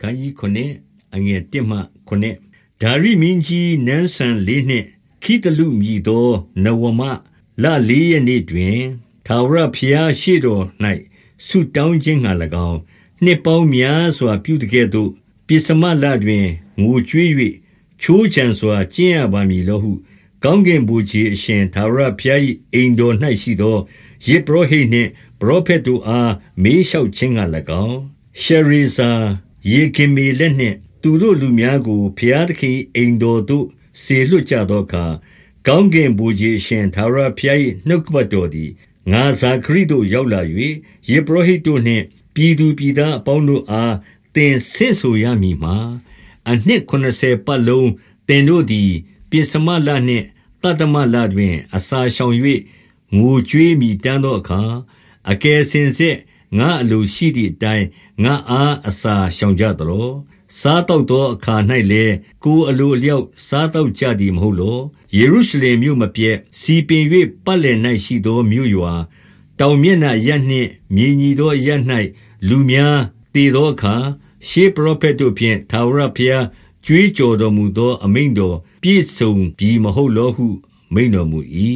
ခန်းကြီး9အငယ်1မှ9ဒါရိမင်းကြီးနန်းဆန်4နှစ်ခိတလုမြည်သောနဝမလ4ရက်နေ့တွင်ထာဝရဘုရားရှေ့တော်၌ဆုတောင်းခြင်းငှါ၎င်းနှစ်ပေါင်းများစွာပြုတကဲ့သို့ပိစမလတွင်ငိုကြွေး၍ချိုးချံစွာကျင့်ရပါမည်လောဟုကောင်းကင်ဘုရားအရှင်ထာဝရဘုရား၏အိမ်တော်၌ရှိသောယေဘရဟိနှင့်ပရောဖက်တို့အားမေးလျှောက်ခြင်းငှါ၎င်းရှရေဇာယေခင်မေလက်နှင့်သူတို့လူများကိုဘုရားသခင်အိမ်တော်သို့စေလွှတ်ကြသောအခါကောင်းကင်ဘုရားအရှင်ထာဝရဘုရား၏နှုတ်ကပတ်တော်သည်ငါဇာခရိသို့ရောက်လာ၍ယေဘရဟိတို့နှင့်ပြည်သူပြည်သားအပေါင်းတို့အားသင်ဆင့်ဆိုရမည်မှာအနှစ်80ပတ်လုံးသင်တို့သည်ပိစမလနှင့်တတမလတွင်အစာရှောင်၍ငိုကြွေးမိတမ်းသောအခါအကယ်စင်စစ်ငါအလိုရှိသည့်အတိုင်းငါအားအစာရှောင်ကြသလောစားတော့သောအခါ၌လည်းကိုယ်အလိုအလျောက်စားတော့ကြသည်မဟုတ်လောယေရုရှလင်မြို့မပြည့်စီပင်၍ပတ်လည်၌ရှိသောမြို့ရွာတောင်မျက်နှာရပ်နှင့်မြေညီသောရပ်၌လူများတည်သောအခါရှေးပရောဖက်တို့ဖြင့်ထာဝရဘုရားကြွေးကြော်တော်မူသောအမိန့်တော်ပြည့်စုံပြီမဟုတ်လောဟုမိန့်တော်မူ၏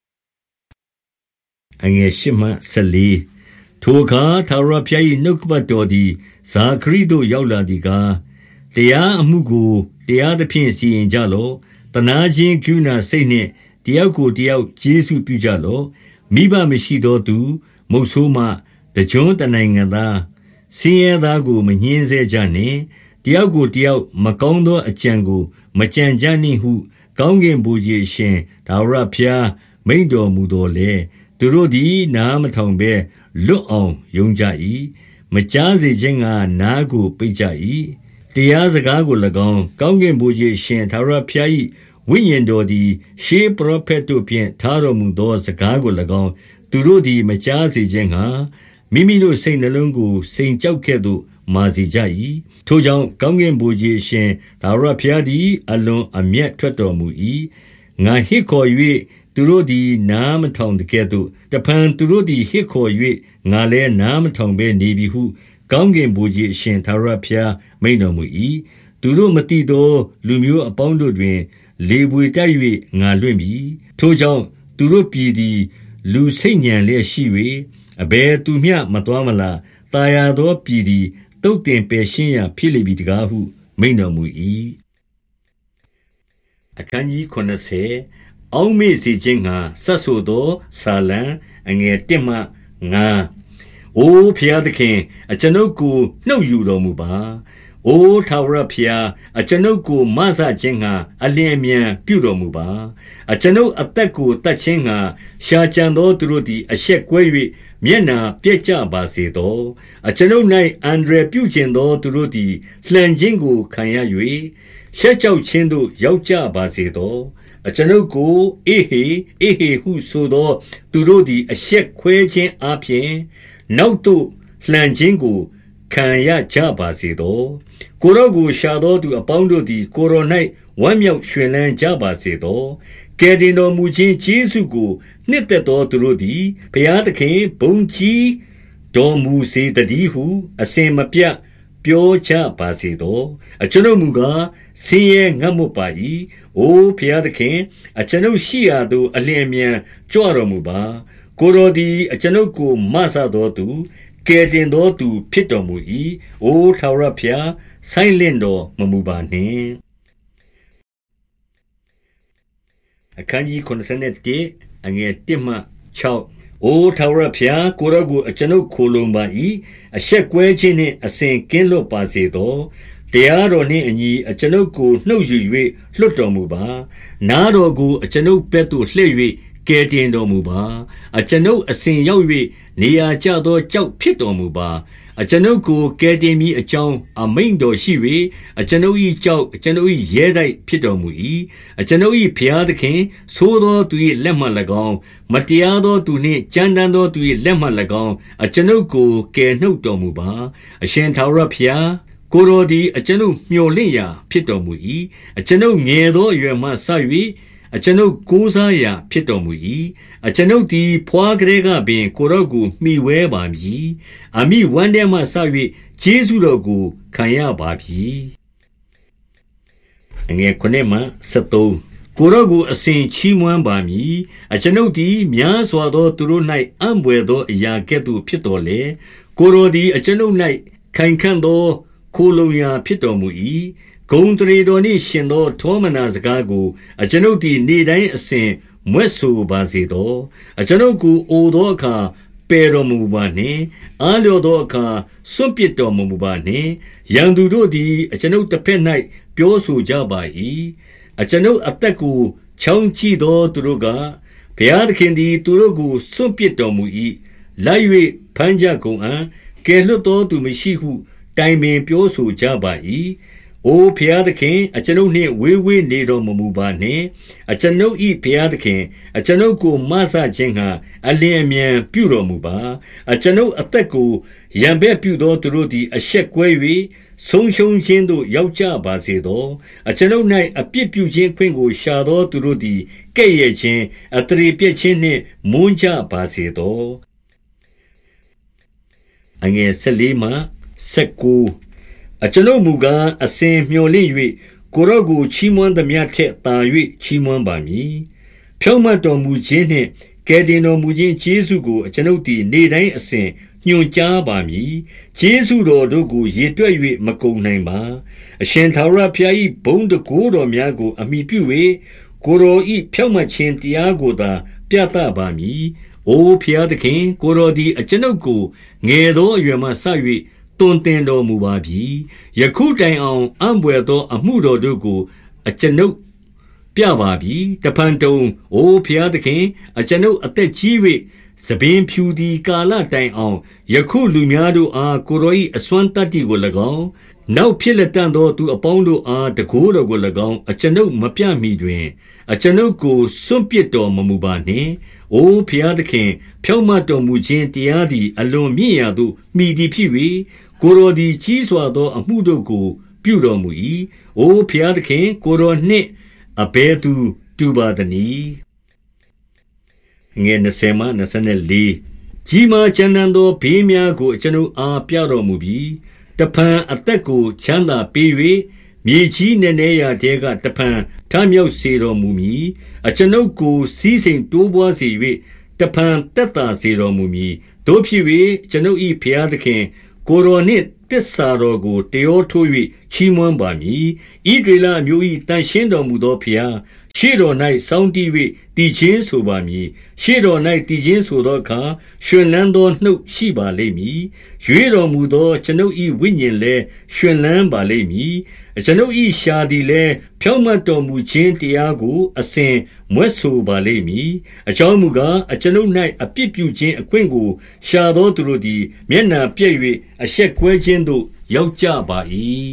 အငယ်8မှ14ထိုအခါထာဝရဘုရား၏နှုတ်ကပတ်တော်သည်ဇာခရိသို့ရောက်လာသည်ကားတရားအမှုကိုတရားသဖြင့်စီရင်ကြလော့တနာခြင်းကရုဏာစိတ်နှင့်တယောက်ကိုတယောက်ကျေးဇူးပြုကြလော့မိဘမရှိသောသူမုတ်ဆိုးမတကြွတနိုင်ငံသားစင်းရဲသားကိုမညှင်းဆဲကြနှင့်တယောက်ကိုတယောက်မကောင်းသောအကြံကိုမကြံကြနှင့်ဟုကောင်းကင်ဘုရားရှင်ထာဝရဘုရားမိန့်တော်မူတော်လေသူတို့သည်နားမထောင်ဘဲလွတ်အောင်ယုံကြ၏မကြားစေခြင်းကနားကိုပိတ်ကြ၏တရားစကားကို၎င်းကောင်းကင်ဘုရားရှင်ထာဝရဘုရား၏ဝိညာဉ်တော်သည်ရှေးပရောဖက်တို့ဖြင့်ထားတော်မူသောစကားကို၎င်းသူတို့သည်မကြားစေခြင်းကမိမိတို့စိတ်နှလုံးကိုစိန်ကြောက်ခဲ့သို့မာစီကြ၏ထိုကြောင့်ကောင်းကင်ဘုရားရှင်ထာဝရဘုရားသည်အလွန်အမျက်ထွက်တော်မူ၏ငါဟစ်ခေါ်၍သူတို့သည်နားမထောင်တကဲ့သို့တဖန်သူတို့သည်ဟစ်ခေါ်၍ငါလည်းနားမထောင်ဘဲနေပြီဟုကောင်းကင်ဘုရားရှင်ထာဝရဘုရားမိန့်တော်မူ၏သူတို့မသိသောလူမျိုးအပေါင်းတို့တွင်လေပွေတိုက်၍ငါလွင့်ပြီထိုကြောင့်သူတို့ပြည်သည်လူစိတ်ညံလျက်ရှိ၍အဘယ်သူမျှမသွားမလားတာယာသောပြည်သည်တုတ်တင်ပယ်ရှင်းရာဖြစ်လိမ့်မည်တကားဟုမိန့်တော်မူ၏အခန်းကြီး90အောက်မေ့စေခြင်းငှါဆက်ဆိုသောဆာလံအငယ်1မှ9အိုဘုရားသခင်အကျွန်ုပ်ကိုနှုတ်ယူတော်မူပါအိုထာဝရဘုရားအကျွန်ုပ်ကိုမဆခြင်းငှါအလျင်အမြန်ပြုတော်မူပါအကျွန်ုပ်အသက်ကိုတတ်ခြင်းငှါရှာကြံသောသူတို့သည်အရှက်ကွဲ၍မျက်နာပြက်ကြပါစေသောအကျွန်ုပ်၌အန္တရာယ်ပြုခြင်းသောသူတို့သည်လှန်ခြင်းကိုခံရ၍ရှက်ကြောက်ခြင်းသို့ရောက်ကြပါစေသောအကျွန်ုပ်ကိုအေဟေဟုဆိုသောသူတို့သည်အရှက်ခွဲခြင်းအပြင်နောက်သို့လှန်ခြင်းကိုခံရကြပါစေသောကိုရောကိုရှာသောသူအပေါင်းတို့သည်ကိုရော၌ဝမ်းမြောက်ရွှင်လန်းကြပါစေသောကယ်တင်တော်မူခြင်းကျေးဇူးကိုနှစ်သက်သောသူတို့သည်ဘုရားသခင်ဘုန်းကြီးတော်မူစေတည်းဟုအစဉ်မပြတ်ပြောကြပါစေသောအကျွန်ုပ်မူကားဆင်းရဲငတ်မွတ်ပါ၏အိုဘုရားသခင်အကျွန်ုပ်ရှိရာသို့အလျင်အမြန်ကြွတော်မူပါကိုယ်တော်သည်အကျွန်ုပ်ကိုမဆသောသူကယ်တင်သောသူဖြစ်တော်မူ၏အိုထာဝရဘုရားဆိုင်းလင့်တော်မမူပါနှင့်အခန်းကြီး91အငယ်1မှ6အိုထာဝရဘုရားကိုယ်တော်ကိုအကျွန်ုပ်ခိုလုံပါ၏အရှက်ကွဲခြင်းနှင့်အစဉ်ကင်းလွတ်ပါစေသောတရားတော်နှင့်အညီအကျွန်ုပ်ကိုနှုတ်ယူ၍လွတ်တော်မူပါနားတော်ကိုအကျွန်ုပ်ဘက်သို့လှည့်၍ကယ်တင်တော်မူပါအကျွန်ုပ်အစဉ်ရောက်၍နေရာကျသောကြောက်ဖြစ်တော်မူပါအကျွန်ုပ်ကိုကယ်တင်မည်အကြောင်းအမိန့်တော်ရှိ၍အကျွန်ုပ်၏ကြောက်အကျွန်ုပ်၏ရဲတိုက်ဖြစ်တော်မူ၏အကျွန်ုပ်၏ဘုရားသခင်သိုးသောသူ၏လက်မှ၎င်းမတရားသောသူနှင့်ကြမ်းတမ်းသောသူ၏လက်မှ၎င်းအကျွန်ုပ်ကိုကယ်နှုတ်တော်မူပါအရှင်ထာဝရဘုရားကိုယ်တော်သည်အကျွန်ုပ်မျှော်လင့်ရာဖြစ်တော်မူ၏အကျွန်ုပ်ငယ်သောအရွယ်မှစ၍အကျွန်ုပ်ကိုးစားရာဖြစ်တော်မူ၏အကျွန်ုပ်သည်ဖွာကလေးကပင်ကိုရော့ကိုမှီဝဲပါမည်အမိဝမ်းထဲမှဆ၍ကျေးဇူးတော်ကိုခံရပါပြီငယ်9မှ73ကိုရော့ကိုအစဉ်ချီးမွမ်းပါမည်အကျွန်ုပ်သည်များစွာသောသူတို့၌အံ့ဘွယ်သောအရာကဲ့သို့ဖြစ်တော်လေကိုရော့သည်အကျွန်ုပ်၌ခိုင်ခံ့သောခိုလုံရာဖြစ်တော်မူ၏ဂုံတရေတော်နှင့်ရှင်သောထောမနာစကားကိုအကျွန်ုပ်သည်နေ့တိုင်းအစဉ်မွဲ့ဆိုပါစေသောအကျွန်ုပ်ကိုအိုသောအခါပယ်တော်မူပါနှင့်အားလျော်သောအခါစွန့်ပစ်တော်မမူပါနှင့်ရန်သူတို့သည်အကျွန်ုပ်တစ်ဖက်၌ပြောဆိုကြပါ၏အကျွန်ုပ်အသက်ကိုချောင်းကြည့်သောသူတို့ကဘုရားသခင်သည်သူတို့ကိုစွန့်ပစ်တော်မူ၏လိုက်၍ဖမ်းကြကုန်အံ့ကယ်လွတ်သောသူမရှိဟုတိုင်ပင်ပြောဆိုကြပါ၏အိုဘုရားသခင်အကျွန်ုပ်နှင့်ဝေးဝေးနေတော်မမူပါနှင့်အကျွန်ုပ်၏ဘုရားသခင်အကျွန်ုပ်ကိုမဆခြင်းငှာအလင်းအမြန်ပြုတော်မူပါအကျွန်ုပ်အသက်ကိုရံဘက်ပြုသောသူတို့သည်အရှက်ကွဲ၍ဆုံးရှုံးခြင်းသို့ရောက်ကြပါစေသောအကျွန်ုပ်၌အပြစ်ပြုခြင်းခွင့်ကိုရှာသောသူတို့သည်ကဲ့ရဲ့ခြင်းအတရေပြည့်ခြင်းနှင့်မွန်းကြပါစေသောအငယ်14မှ19အကျွန်ုပ်မူကားအစဉ်မျှော်လင့်၍ကိုရော့ကိုချီးမွမ်းသမျှထက်သာ၍ချီးမွမ်းပါမည်ဖြောင့်မတ်တော်မူခြင်းနှင့်ကယ်တင်တော်မူခြင်းကျေးဇူးကိုအကျွန်ုပ်သည်နေ့တိုင်းအစဉ်ညွှန်ကြားပါမည်ကျေးဇူးတော်တို့ကိုရေတွက်၍မကုန်နိုင်ပါအရှင်ထာဝရဘုရား၏ဘုန်းတကိုးတော်များကိုအမိပြု၍ကိုရော၏ဖြောင့်မတ်ခြင်းတရားကိုသာပြသပါမည်အိုဘုရားသခင်ကိုရောသည်အကျွန်ုပ်ကိုငယ်သောအရွယ်မှစ၍တွင်တင်တော်မူပါပြီယခုတိုင်အောင်အံ့ဘွယ်သောအမှုတော်တို့ကိုအကျွန်ုပ်ပြပါပြီတဖန်တုံအိုဘုရားသခင်အကျွန်ုပ်အသက်ကြီး၍သပင်ဖြူသည်ကာလတိုင်အောင်ယခုလူများတို့အားကိုရော၏အစွမ်းတတ္တိကို၎င်းနောက်ဖြစ်လက်တန်သောသူအပေါင်းတို့အားတကိုးတော်ကို၎င်းအကျွန်ုပ်မပြမီတွင်အကျွန်ုပ်ကိုစွန့်ပစ်တော်မမူပါနှင့်အိုဘုရားသခင်ဖြောင့်မတ်တော်မူခြင်းတရားသည်အလွန်မြင့်ရာသို့မှီသည်ဖြစ်၍ကိုရောသည်ကြီးစွာသောအမှုတို့ကိုပြုတော်မူ၏အိုဘုရားသခင်ကိုရောနှင့်အဘယ်သူတူပါသနည်းငယ်20မှ24ကြီးမားချမ်းသာသောဘေးများကိုအကျွန်ုပ်အားပြတော်မူပြီးတဖန်အသက်ကိုချမ်းသာပေး၍မြေကြီးနည်းနည်းရာတဲကတဖန်ထမြောက်စေတော်မူမည်အကျွန်ုပ်ကိုစီးစိမ်တိုးပွားစေ၍တဖန်တက်တာစေတော်မူမည်တို့ဖြစ်၍ကျွန်ုပ်၏ဘုရားသခင်ကိုရောနှင့်တစ္ဆာတော်ကိုတယောထိုး၍ချီးမွမ်းပါမည်ဣဒရေလအမျိုး၏တန်ရှင်းတော်မူသောဘုရားရှေ့တော်၌စောင်းတည်၍တည်ခြင်းဆိုပါမည်ရှေ့တော်၌တည်ခြင်းဆိုသောအခါရှင်လန်းသောနှုတ်ရှိပါလိမ့်မည်ရွေးတော်မူသောကျွန်ုပ်၏ဝိညာဉ်လည်းရှင်လန်းပါလိမ့်မည်ကျွန်ုပ်၏ရှာသည်လည်းဖြောင့်မတ်တော်မူခြင်းတရားကိုအစဉ်မွဲ့ဆိုပါလိမ့်မည်အကြောင်းမူကားကျွန်ုပ်၌အပြစ်ပြုခြင်းအခွင့်ကိုရှာသောသူတို့သည်မျက်နှာပြည့်၍အရှက်ကွဲခြင်းသို့ရောက်ကြပါ၏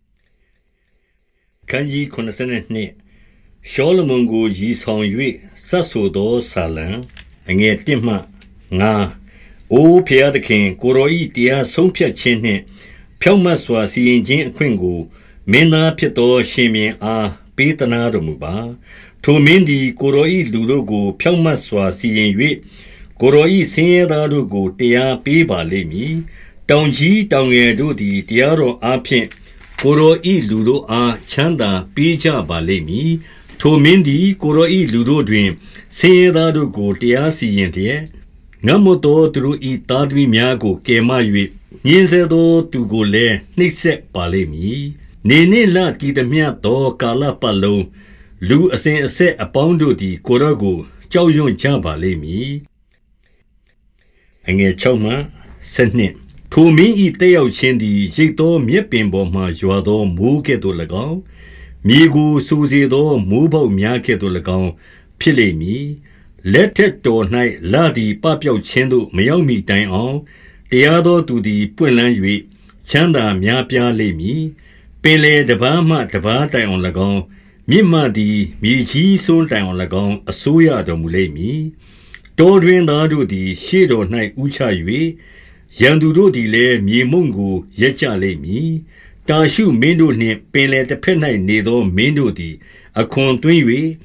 ခန်းကြီး92ရှောလမုန်ကိုရည်ဆောင်၍စတ်ဆိုသောဆာလံအငယ်1မှ9အိုဖျားသခင်ကိုရောဤတရားဆုံးဖြတ်ခြင်းနှင့်ဖြောင့်မတ်စွာစီရင်ခြင်းအခွင့်ကိုမင်းသားဖြစ်သောရှင်မြင်းအားပေးသနာတော်မူပါထိုမင်းသည်ကိုရောဤလူတို့ကိုဖြောင့်မတ်စွာစီရင်၍ကိုရောဤဆင်းရဲသားတို့ကိုတရားပေးပါလိမ့်မည်တောင်ကြီးတောင်ငယ်တို့သည်တရားတော်အားဖြင့်ကိုရောဤလူတို့အားချမ်းသာပေးကြပါလိမ့်မည်ထိုမင်းသည်ကိုရောဤလူတို့တွင်ဆင်းရဲသားတို့ကိုတရားစီရင်လျက်ငတ်မတော်သူတို့ဤသားသမီးများကိုကယ်မ၍ညင်စေသောသူကိုလည်းနှိပ်စက်ပါလိမ့်မည်နေနှင့်လတည်သမျှသောကာလပတ်လုံးလူအစဉ်အဆက်အပေါင်းတို့သည်ကိုရောကိုကြောက်ရွံ့ကြပါလိမ့်မည်အငယ်6မှ7ထိုမင်းဤတက်ရောက်ခြင်းသည်ရိတ်သောမြက်ပင်ပေါ်မှရွာသောမိုးကဲ့သို့၎င်းမြေကိုစူစေသောမိုးပေါက်များကဲ့သို့၎င်းဖြစ်လိမ့်မည်လက်ထက်တော်၌လာသည်ပပျောက်ခြင်းသို့မရောက်မီတိုင်အောင်တရားသောသူသည်ပွင့်လန်း၍ချမ်းသာများပြားလိမ့်မည်ပင်လေတပားမှတပားတိုင်အောင်၎င်းမြင့်မှသည်မြေကြီးစွန်းတိုင်အောင်၎င်းအစိုးရတော်မူလိမ့်မည်တောတွင်သားတို့သည်ရှေ့တော်၌ဥချ၍ရန်သူတို့သည်လည်းမြေမုံကိုရက်ကြလိမ့်မည်တာရှုမင်းတို့နှင့်ပင်လေတစ်ဖက်၌နေသောမင်းတို့သည်အခွန်သွင်း၍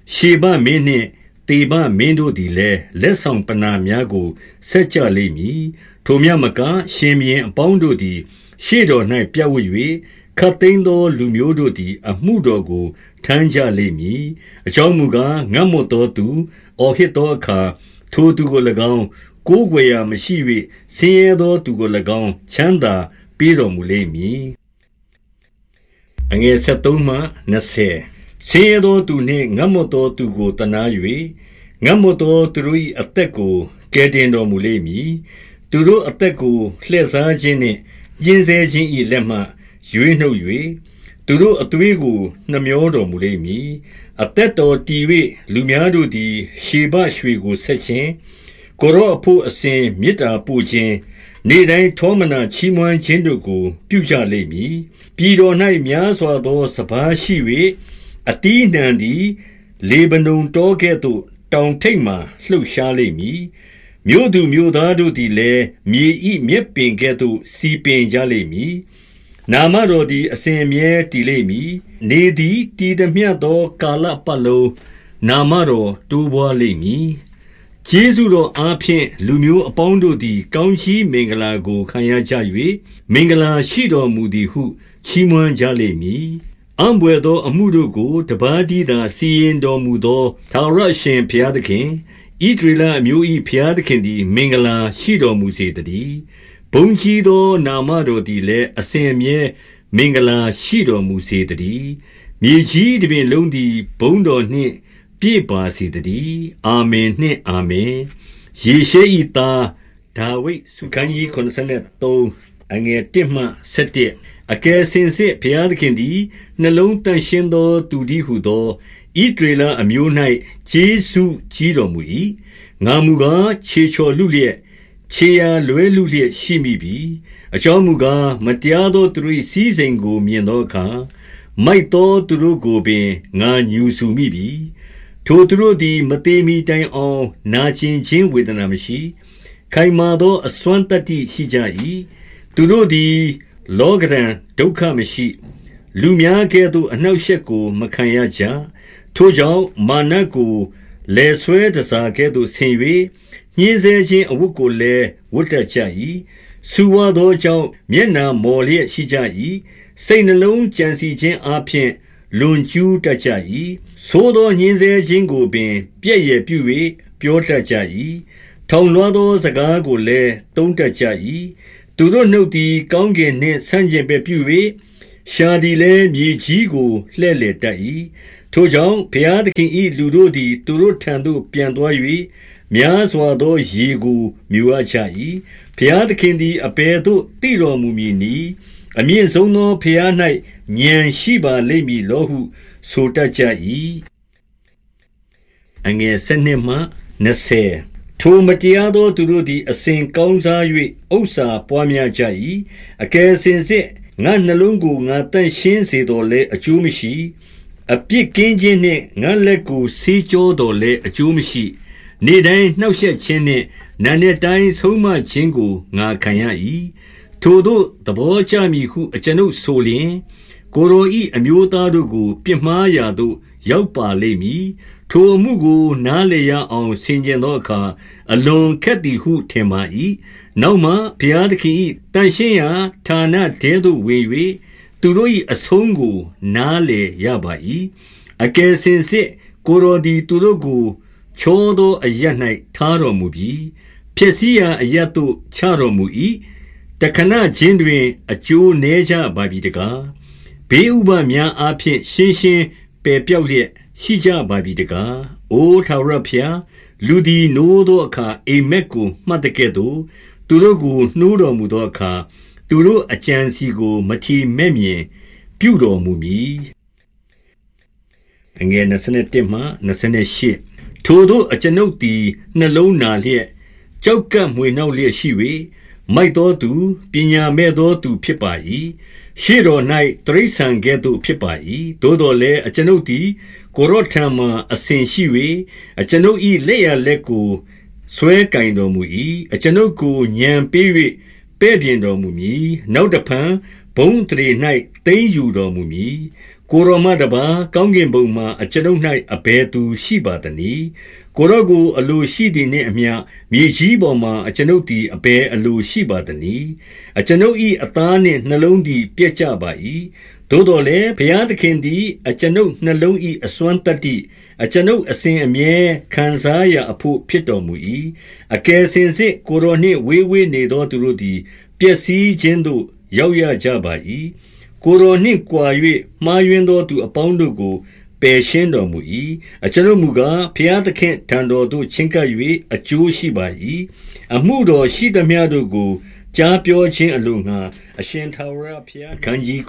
ရှေဘမင်းနှင့်တေဘမင်းတို့သည်လည်းလက်ဆောင်ပနာများကိုဆက်ကြလိမ့်မည်ထိုမြတ်မကရှင်ဘုရင်အပေါင်းတို့သည်ရှေ့တော်၌ပြပ်ဝပ်၍ခတ်သိမ်းသောလူမျိုးတို့သည်အမှုတော်ကိုထမ်းကြလိမ့်မည်အကြောင်းမူကားငတ်မွတ်သောသူအော်ဟစ်သောအခါထိုသူကို၎င်းကိုးကွယ်ရာမရှိ၍ဆင်းရဲသောသူကို၎င်းချမ်းသာပေးတော်မူလိမ့်မည်အငယ်73မှ20ဆင်းရဲသောသူနှင့်ငတ်မွတ်သောသူကိုတနာ၍ငတ်မွတ်သောသူတို့၏အသက်ကိုကယ်တင်တော်မူလိမ့်မည်သူတို့အသက်ကိုလှည့်စားခြင်းနှင့်ညှဉ်းဆဲခြင်း၏လက်မှရွေးနှုတ်၍သူတို့အသွေးကိုနှမျောတော်မူလိမ့်မည်အသက်တော်တည်၍လူများတို့သည်ရှေဘရွှေကိုဆက်ခြင်းကိုရောအဖို့အစဉ်မေတ္တာပို့ခြင်းနေ့တိုင်းထောမနာချီးမွမ်းခြင်းတို့ကိုပြုကြလိမ့်မည်ပြည်တော်၌များစွာသောစပါးရှိ၍အတီးနှံသည်လေဗနုန်တောကဲ့သို့တောင်ထိပ်မှလှုပ်ရှားလိမ့်မည်မြို့သူမြို့သားတို့သည်လည်းမြေဤမြက်ပင်ကဲ့သို့စီပင်ကြလိမ့်မည်နာမတော်သည်အစဉ်အမြဲတည်လိမ့်မည်နေသည်တည်သည်မြတ်သောကာလပတ်လုံးနာမတော်တိုးပွားလိမ့်မည်ကျေးဇူးတော်အားဖြင့်လူမျိုးအပေါင်းတို့သည်ကောင်းချီးမင်္ဂလာကိုခံရကြ၍မင်္ဂလာရှိတော်မူသည်ဟုချီးမွမ်းကြလိမ့်မည်အံ့ဘွယ်သောအမှုတို့ကိုတပါးတည်းသာစီရင်တော်မူသောထာဝရအရှင်ဘုရားသခင်ဣသရေလအမျိုး၏ဘုရားသခင်သည်မင်္ဂလာရှိတော်မူစေတည်းဘုန်းကြီးသောနာမတော်သည်လည်းအစဉ်အမြဲမင်္ဂလာရှိတော်မူစေတည်းမြေကြီးတစ်ပြင်လုံးသည်ဘုန်းတော်နှင့်ပြည့်ပါစေတည်းအာမင်နှင့်အာမင်ယေရှဲ၏သားဒါဝိဒ်စုခန်းကြီး93အငယ်1မှ7အကယ်စင်စစ်ဘုရားသခင်သည်နှလုံးတန့်ရှင်းသောသူတည်းဟုသောဣသရေလအမျိုး၌ကျေးဇူးကြီးတော်မူ၏ငါမူကားခြေချော်လူလျက်ခြေရာလွဲလူလျက်ရှိမိပြီအကြောင်းမူကားမတရားသောသူတို့၏စည်းစိမ်ကိုမြင်သောအခါမိုက်သောသူတို့ကိုပင်ငါညူဆူမိပြီထိုသူတို့သည်မသေးမီတိုင်အောင်နာကျင်ခြင်းဝေဒနာမရှိခိုင်မာသောအစွမ်းတတ္တိရှိကြ၏သူတို့သည်လောကရန်ဒုက္ခမရှိလူများကဲ့သို့အနှောက်အယှက်ကိုမခံရကြထိုကြောင့်မာနကိုလဲဆွဲတစားကဲ့သို့ဆင်၍ညှင်းဆဲခြင်းအဝတ်ကိုလည်းဝတ်တတ်ကြ၏ဆူဝါသောကြောင့်မျက်နှာမော်လျက်ရှိကြ၏စိတ်နှလုံးကြံစီခြင်းအပြင်လွန်ကျူးတတ်ကြ၏သို့သောညှင်းဆဲခြင်းကိုပင်ပြည့်ရပြု၍ပြောတတ်ကြ၏ထောင်လွှားသောစကားကိုလည်းသုံးတတ်ကြ၏သူတို့နှုတ်သည်ကောင်းကင်နှင့်ဆန့်ကျင်ဘက်ပြု၍ရှာသည်လည်းမြေကြီးကိုလှဲ့လေတတ်၏ထိုကြောင့်ဘုရားသခင်၏လူတို့သည်သူတို့ထံသို့ပြန်သွား၍များစွာသောရေကိုမြူအပ်ကြ၏ဘုရားသခင်သည်အဘယ်သို့တည်တော်မူမည်နည်းအမြင့်ဆုံးသောဘုရား၌ဉာဏ်ရှိပါလိမ့်မည်လောဟုဆိုတတ်ကြ၏အငယ်7မှ20ထိုမတရားသောသူတို့သည်အစဉ်ကောင်းစား၍ဥစ္စာပွားများကြ၏အကယ်စင်စစ်ငါနှလုံးကိုငါတန့်ရှင်းစေတော်လဲအကျိုးမရှိအပြစ်ကင်းခြင်းနှင့်ငါလက်ကိုဆေးကြောတော်လဲအကျိုးမရှိနေ့တိုင်းနှောက်ယှက်ခြင်းနှင့်နာနေ့တိုင်းဆုံးမခြင်းကိုငါခံရ၏ထိုတို့သဘောကျမည်ဟုအကျွန်ုပ်ဆိုလျင်ကိုယ်တော်၏အမျိုးသားတို့ကိုပြစ်မှားရာသို့ရောက်ပါလိမ့်မည်ထိုအမှုကိုနားလည်ရအောင်ဆင်ခြင်သောအခါအလွန်ခက်သည်ဟုထင်ပါ၏နောက်မှဘုရားသခင်၏တန်ရှင်းရာဌာနထဲသို့ဝင်၍သူတို့၏အဆုံးကိုနားလည်ရပါ၏အကယ်စင်စစ်ကိုယ်တော်သည်သူတို့ကိုချောသောအရပ်၌ထားတော်မူပြီးဖြစ်စည်းရာအရပ်သို့ချတော်မူ၏တခဏချင်းတွင်အကျိုးနည်းကြပါပြီတကားဘေးဥပများအားဖြင့်ရှင်းရှင်းပယ်ပြောက်လျက်ရှိကြပါပြီတကားအိုထာဝရဘုရားလူသည်နိုးသောအခါအိမ်မက်ကိုမှတ်တဲ့ကဲ့သို့သူတို့ကိုနှိုးတော်မူသောအခါသူတို့အကြံစီကိုမထီမဲ့မြင်ပြုတော်မူမည်အငယ်21မှ28ထိုတို့အကျွန်ုပ်သည်နှလုံးနာလျက်ကြောက်ကပ်မှွေနှောက်လျက်ရှိ၍မိုက်သောသူပညာမဲ့သောသူဖြစ်ပါ၏ရှေ့တော်၌တရိษံကဲ့သို့ဖြစ်ပါ၏သို့တော်လည်းအကျွန်ုပ်သည်ကိုရောထံမှအစဉ်ရှိ၍အကျွန်ုပ်၏လက်ရလက်ကိုဆွဲကင်တော်မူ၏အကျွန်ုပ်ကိုညံပေး၍ပဲ့ပြင်တော်မူမည်နောက်တဖန်ဘုံတရေ၌သိမ်းယူတော်မူမည်ကိုရောမတပါကောင်းကင်ဘုံမှအကျွန်ုပ်၌အဘယ်သူရှိပါသနည်းကိုရောကိုအလိုရှိသည်နှင့်အမျှမြေကြီးပေါ်မှအကျွန်ုပ်သည်အဘယ်အလိုရှိပါသနည်းအကျွန်ုပ်၏အသားနှင့်နှလုံးသည်ပြည့်ကြပါ၏သို့တော်လည်းဘုရားသခင်သည်အကျွန်ုပ်နှလုံး၏အစွမ်းတတ္တိအကျွန်ုပ်အစဉ်အမြဲခံစားရအဖို့ဖြစ်တော်မူ၏အကယ်စင်စစ်ကိုရောနှင့်ဝေးဝေးနေသောသူတို့သည်ပျက်စီးခြင်းသို့ရောက်ရကြပါ၏ကိုယ်တော်နှင့်ကွာ၍မှားယွင်းသောသူအပေါင်းတို့ကိုပယ်ရှင်းတော်မူ၏အကျွန်ုပ်မူကားဘုရားသခင်ထံတော်သို့ချဉ်ကပ်၍အကျိုးရှိပါ၏အမှုတော်ရှိသမျှတို့ကိုကြားပြောခြင်းအလိုငှာအရှင်ထာဝရဘုရားခန်းကြီး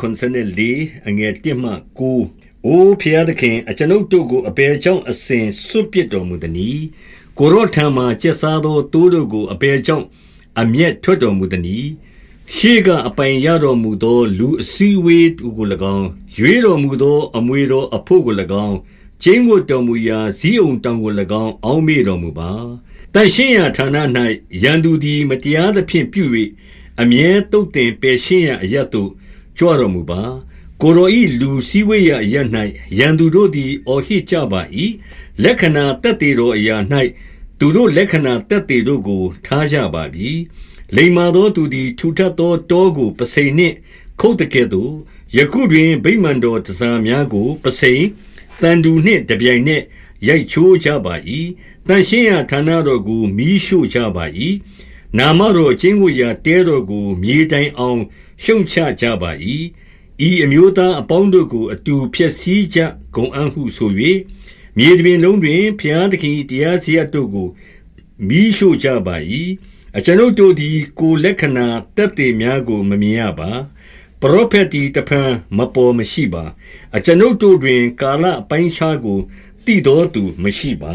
94အငယ်1မှ9အိုဘုရားသခင်အကျွန်ုပ်တို့ကိုအဘယ်ကြောင့်အစဉ်စွန့်ပစ်တော်မူသနည်းကိုယ်တော်ထံမှကျက်စားသောတိုးတို့ကိုအဘယ်ကြောင့်အမျက်ထွက်တော်မူသနည်းရှေးကအပိုင်ရတော်မူသောလူအစည်းဝေးတို့ကို၎င်းရွေးတော်မူသောအမွေတော်အဖို့ကို၎င်းကျင်းဝတ်တော်မူရာဇီးအောင်တောင်ကို၎င်းအောင်းမေတော်မူပါတန်ရှင်းရာဌာန၌ရန်သူသည်မတရားသဖြင့်ပြု၍အမြဲတုတ်တင်ပယ်ရှင်းရာအရတ်သို့ကြွတော်မူပါကိုရောဤလူစည်းဝေးရာအရတ်၌ရန်သူတို့သည်အော်ဟစ်ကြပါ၏လက္ခဏာတက်တေတော်အရာ၌သူတို့လက္ခဏာတက်တေတို့ကိုထားကြပါပြီလိမ္မာသောသူသည်ထူထပ်သောတောကိုပစိန်နှင့်ခုတ်တကဲ့သို့ယခုတွင်ဗိမာန်တော်တစားများကိုပစိန်တန်တူနှင့်တပြိုင်နက်ရိုက်ချိုးကြပါ၏တန်ရှင်းရာဌာနတော်ကိုမီးရှို့ကြပါ၏နာမတော်ကျင်းဝတ်ရာတဲတော်ကိုမြေတိုင်အောင်ရှုံချကြပါ၏ဤအမျိုးသားအပေါင်းတို့ကိုအတူဖျက်ဆီးကြဂုံအံ့ဟုဆို၍မြေတွင်လုံးတွင်ဘုရားသခင်တရားစရပ်တို့ကိုမီးရှို့ကြပါ၏အကျွန်ုပ်တို့သည်ကိုလက္ခဏာတက်တေများကိုမမြင်ရပါပရောဖက်သည်တဖန်မပေါ်မရှိပါအကျွန်ုပ်တို့တွင်ကာလအပိုင်းခြားကိုသိတော်သူမရှိပါ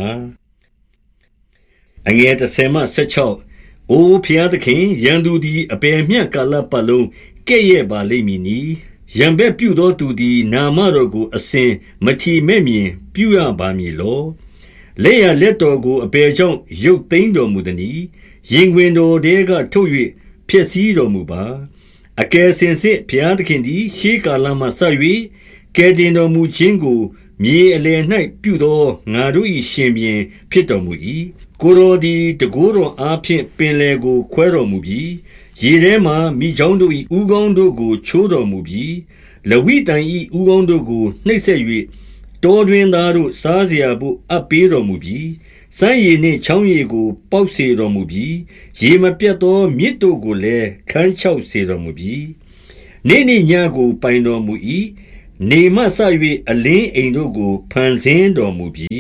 အငယ်30မှ16အိုဖျားသခင်ရန်သူသည်အပေမျှကာလပတ်လုံးကဲ့ရဲ့ပါလိမ့်မည်နီရန်ဘက်ပြုသောသူသည်နာမတော်ကိုအစဉ်မထီမဲ့မြင်ပြုရပါမည်လောလက်ရလက်တော်ကိုအပေကြောင့်ရုပ်သိမ်းတော်မူသည်။ရင်ခွင်တော်ထဲကထုတ်၍ဖျက်ဆီးတော်မူပါ။အကယ်စင်စစ်ဘုရားသခင်သည်ရှေးကာလမှစ၍ကယ်တင်တော်မူခြင်းကိုမြေအလယ်၌ပြုသောငါတို့၏ရှင်ဘုရင်ဖြစ်တော်မူ၏။ကိုယ်တော်သည်တန်ခိုးတော်အားဖြင့်ပင်လယ်ကိုခွဲတော်မူပြီ။ရေထဲမှမိချောင်းတို့၏ဥကောင်းတို့ကိုချိုးတော်မူပြီ။လဝိတန်၏ဥကောင်းတို့ကိုနှိပ်စက်၍တောတွင်သားတို့စားเสียဖို့အပ်ပေးတော်မူပြီ။စမ်းရည်နှင့်ချောင်းရည်ကိုပေါက်စေတော်မူပြီ။ရေမပြတ်သောမြစ်တို့ကိုလည်းခန်းချောက်စေတော်မူပြီ။နေ့ညကိုပိုင်တော်မူ၏။နေမှစ၍အလင်းအိမ်တို့ကိုဖန်ဆင်းတော်မူပြီ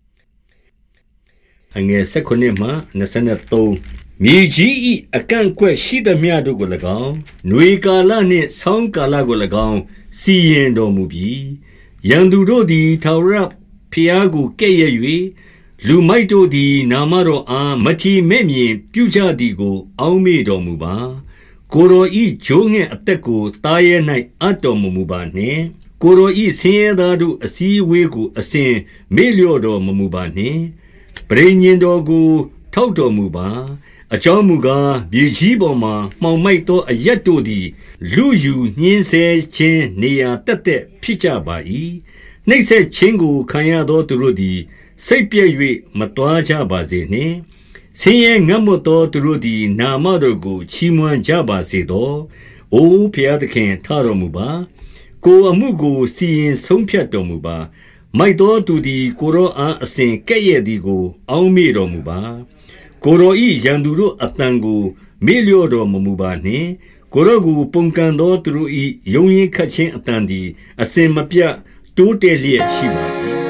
။အငယ်19မှ23မြေကြီး၏အကန့်အကွက်ရှိသမျှတို့ကို၎င်း၊နွေကာလနှင့်ဆောင်းကာလကို၎င်းစီရင်တော်မူပြီ။ရန်သူတို့သည်ထာဝရဘုရားကိုကဲ့ရဲ့၍လူမိုက်တို့သည်နာမတော်အားမထီမဲ့မြင်ပြုကြသည်ကိုအောက်မေ့တော်မူပါ။ကိုယ်တော်၏ဂျိုးငှက်အသက်ကိုသားရဲ၌အပ်တော်မမူပါနှင့်။ကိုယ်တော်၏ဆင်းရဲသားတို့အစည်းအဝေးကိုအစဉ်မေ့လျော့တော်မမူပါနှင့်။ပဋိညာဉ်တော်ကိုထောက်တော်မူပါ။အကြောင်းမူကားမြေကြီးပေါ်မှမှောင်မိုက်သောအရက်တို့သည်လူယူညှင်းဆဲခြင်းနေရာတက်တက်ဖြစ်ကြပါ၏နှိပ်စက်ခြင်းကိုခံရသောသူတို့သည်စိတ်ပြည့်၍မတွားကြပါစေနှင့်ဆင်းရဲငတ်မွတ်သောသူတို့သည်နာမတော်ကိုချီးမွမ်းကြပါစေသောအိုဘုရားသခင်ထတော်မူပါကိုယ်အမှုကိုစီရင်ဆုံးဖြတ်တော်မူပါမိုက်သောသူသည်ကိုယ်တော်အားအစဉ်ကဲ့ရဲ့သည်ကိုအောက်မေ့တော်မူပါကိုယ်တော်၏ရန်သူတို့အတန်ကိုမေ့လျော့တော်မမူပါနှင့်ကိုယ်တော်ကိုပုန်ကန်သောသူတို့၏ယုံရင်ခတ်ခြင်းအတန်သည်အစဉ်မပြတ်တိုးတက်လျက်ရှိပါ၏